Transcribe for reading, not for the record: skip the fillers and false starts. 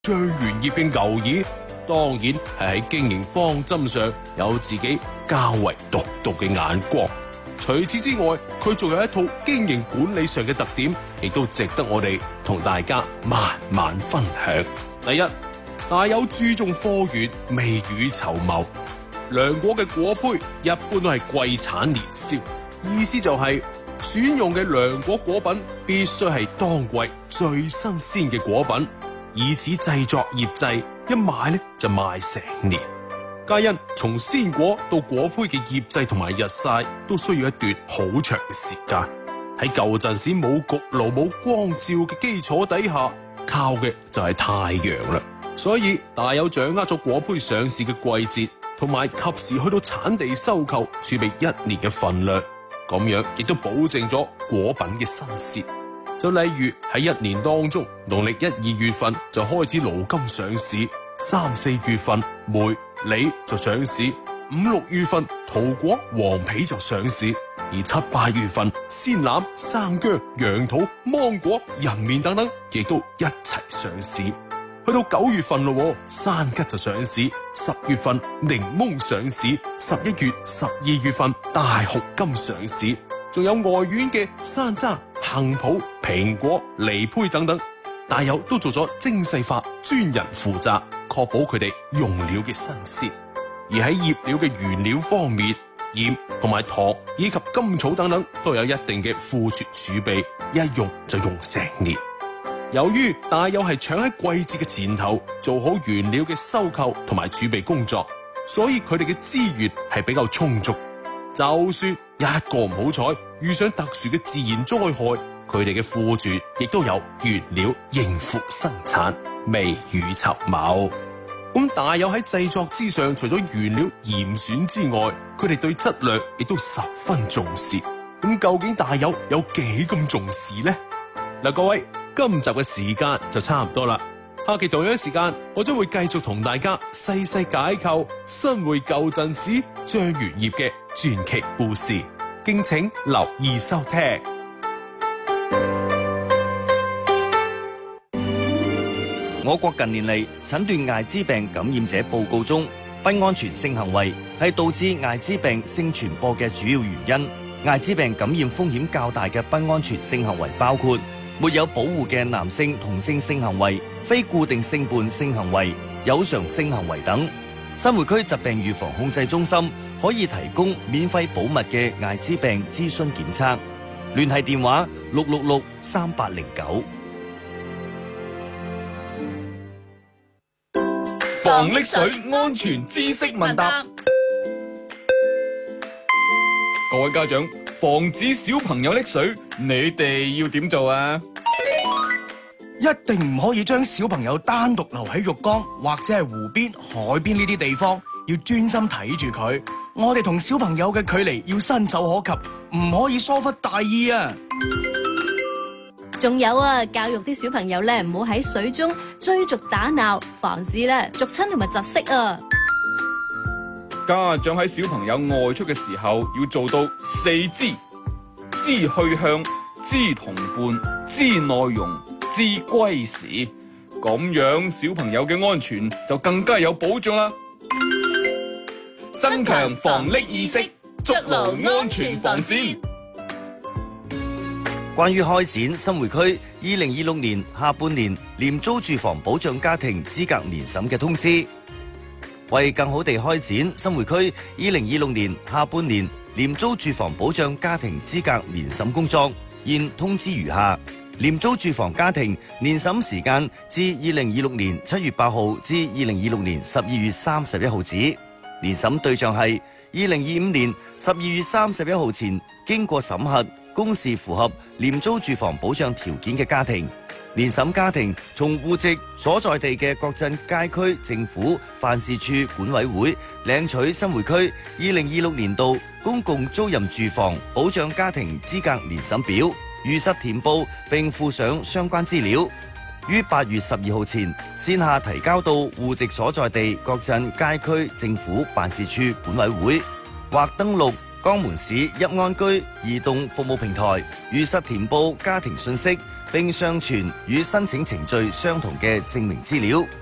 最原業嘅牛耳，當然係喺經營方針上有自己較為獨到嘅眼光。除此之外，佢仲有一套經營管理上嘅特點，亦都值得我哋同大家慢慢分享。第一，大有注重貨源，未雨綢繆。良果嘅果胚一般都係季產年銷，意思就係選用嘅良果果品必須係當季最新鮮嘅果品，以此製作醃製，一賣就賣成年。皆因從鮮果到果胚嘅醃製同埋日曬都需要一段好長嘅時間。喺舊陣時冇焗爐冇光照嘅基礎底下，靠嘅就係太陽啦。所以大有掌握咗果胚上市嘅季節，同埋及時去到產地收購，儲備一年嘅份量，咁樣亦都保證咗果品嘅新鮮。就例如喺一年當中，農曆1、2月份就開始盧柑上市，3、4月份梅、梨就上市，5、6月份桃果、黃皮就上市，而7、8月份鮮欖、生薑、楊桃、芒果、人面等等，亦都一齊上市。去到9月份咯，山桔就上市；10月份檸檬上市；11月、12月份大紅柑上市，仲有外院嘅山楂、杏脯、蘋果、梨胚等等，大有都做咗精細化，專人負責，確保佢哋用料嘅新鮮。而喺醃料嘅原料方面，鹽同埋糖以及甘草等等都有一定嘅庫存儲備，一用就用成年。由於大有係搶喺季節嘅前頭做好原料嘅收購同埋儲備工作，所以佢哋嘅資源係比較充足。就算一個唔好彩遇上特殊嘅自然災害，佢哋嘅庫存亦都有原料應付生產，未雨綢繆。咁大有喺製作之上，除咗原料嚴選之外，佢哋對質量亦都十分重視。咁究竟大有有幾咁重視呢？嗱，各位，今集嘅時間就差唔多啦。下期同樣時間，我將會繼續同大家細細解構新會舊陣時張元業嘅傳奇故事，敬請留意收聽。 我國近年嚟診斷艾滋病感染者報告中，不安全性行為係導致艾滋病性傳播嘅主要原因。艾滋病感染風險較大嘅不安全性行為包括沒有保護嘅男性同性性行為、非固定性伴性行為、有償性行為等。新會區疾病預防控制中心可以提供免費保密嘅艾滋病諮詢檢測，聯繫電話666-3809。 防溺水安全知識問答。各位家長，防止小朋友溺水，你哋要點做啊？ 一定唔可以將小朋友單獨留喺浴缸或者係湖邊、海邊呢啲地方，要專心睇住佢。我哋同小朋友嘅距離要伸手可及，唔可以疏忽大意啊！ 仲有啊，教育啲小朋友咧，唔好喺水中追逐打鬧，防止咧逐親同埋窒息啊！ 家長喺小朋友外出嘅時候，要做到4知：知去向、知同伴、知內容、知歸時。咁樣小朋友嘅安全就更加有保障啦！增強防溺意識，築牢安全防線。 關於開展新會區2026年下半年廉租住房保障家庭資格年審嘅通知，為更好地開展新會區2026年下半年廉租住房保障家庭資格年審工作，現通知如下：廉租住房家庭年審時間至2026年7月8號至2026年12月31號止，年審對象係2025年12月31號前經過審核，公示符合廉租住房保障條件嘅家庭。年審家庭從戶籍所在地嘅各鎮街區政府辦事處管委會領取新會區2026年度公共租賃住房保障家庭資格年審表，如實填報並附上相關資料，於8月12號前線下提交到戶籍所在地各鎮街區政府辦事處管委會，或登錄江門市邑安居移動服務平台，如實填報家庭信息並上傳與申請程序相同嘅證明資料。